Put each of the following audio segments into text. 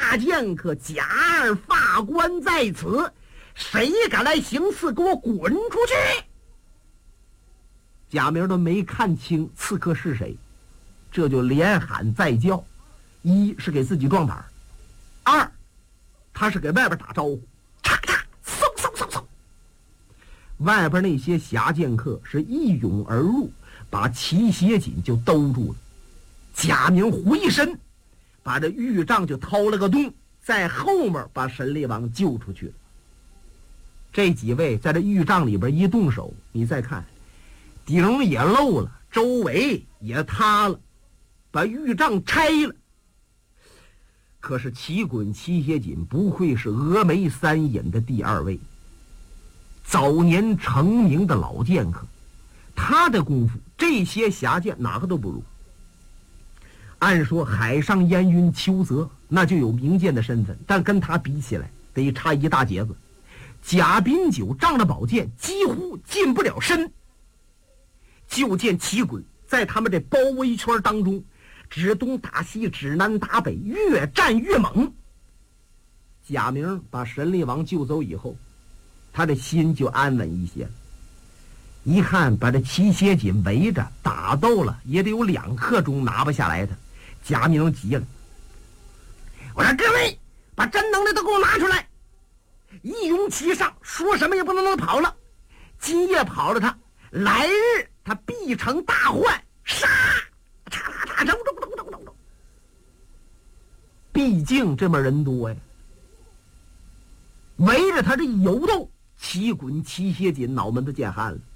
大剑客贾二法官在此，谁敢来行刺，给我滚出去！贾明都没看清刺客是谁，这就连喊再叫，一是给自己壮胆，二他是给外边打招呼，嚓嚓嗖嗖嗖嗖。外边那些侠剑客是一涌而入，把齐协锦就兜住了。贾明回身把这玉杖就掏了个洞，在后面把神力王救出去了。这几位在这玉杖里边一动手，你再看顶也漏了，周围也塌了，把玉杖拆了。可是齐衮、齐协锦不愧是峨眉三隐的第二位，早年成名的老剑客，他的功夫这些侠剑哪个都不如。按说海上烟云邱泽那就有名剑的身份，但跟他比起来得差一大截子。贾宾九仗着宝剑几乎近不了身，就见齐衮在他们这包围圈当中指东打西，指南打北，越战越猛。贾明把神力王救走以后，他的心就安稳一些了。一看把这齐协锦围着打斗了，也得有2刻钟拿不下来他。贾明急了，我说各位把真能耐都给我拿出来，一拥其上，说什么也不能跑了。今夜跑了他，来日他必成大患。杀！毕竟这么人多呀，围着他这一游动，齐衮、齐协锦脑门子见汗了。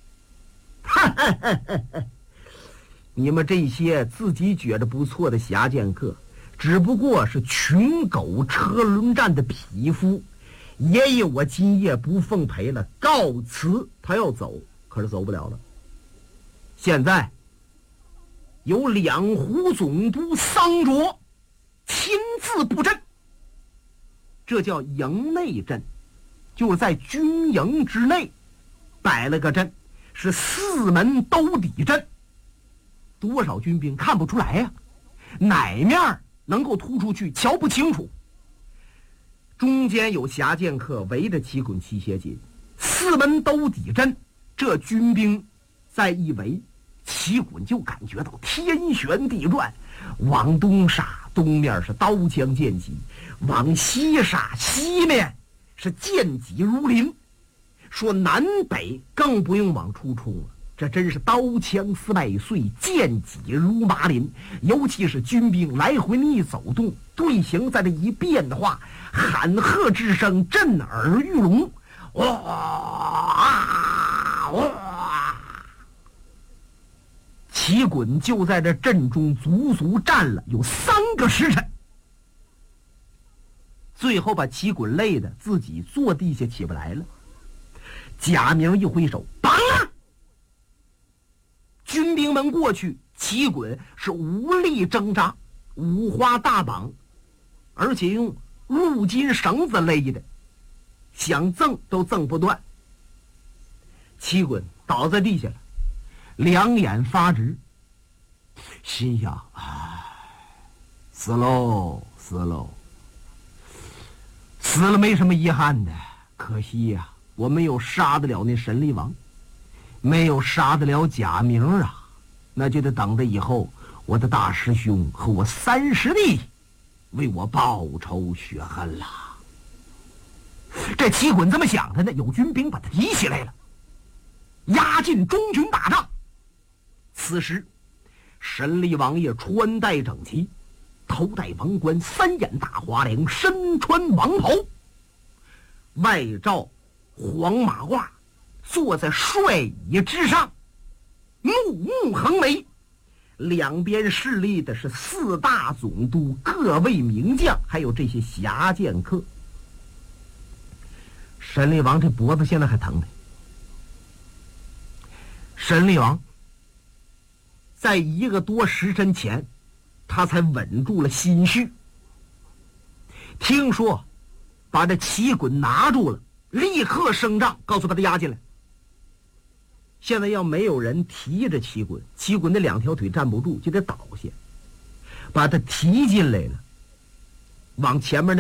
你们这些自己觉得不错的侠剑客，只不过是群狗车轮战的匹夫。爷爷我今夜不奉陪了，告辞。他要走，可是走不了了。现在由两湖总督桑卓亲自布阵，这叫营内阵，就是在军营之内摆了个阵，是4门兜底阵。多少军兵看不出来呀，哪面能够突出去瞧不清楚。中间有侠剑客围着齐衮、齐协锦，4门兜底阵，这军兵再一围，齐衮就感觉到天旋地转，往东杀，东面是刀枪剑戟；往西杀，西面是剑戟如林。说南北更不用往出冲了，这真是刀枪似麦穗，剑戟如麻林。尤其是军兵来回一走动，队形在这一变的话，喊喝之声震耳欲聋。哇哇！齐衮就在这阵中足足站了有3个时辰，最后把齐衮累的自己坐地下起不来了。贾明一挥手，绑了！军兵们过去，齐衮是无力挣扎，五花大绑，而且用鹿筋绳子勒的，想挣都挣不断。齐衮倒在地下了，两眼发直，心想：唉，死喽，死喽，死了没什么遗憾的，可惜呀，我没有杀得了那神力王，没有杀得了贾明啊，那就得等着以后我的大师兄和我3师弟为我报仇雪恨了。这齐衮这么想的呢，有军兵把他提起来了，押进中军打仗。此时神力王爷穿戴整齐，头戴王冠，3眼大花翎，身穿王袍，外罩黄马褂，坐在帅椅之上，怒目横眉。两边侍立的是4大总督，各位名将，还有这些侠剑客。神力王这脖子现在还疼呢。神力王在1个多时辰前，他才稳住了心绪。听说把这齐衮拿住了，立刻升帐，告诉把他押进来。现在要没有人提着齐衮，齐衮那2条腿站不住，就得倒下，把他提进来了，往前面那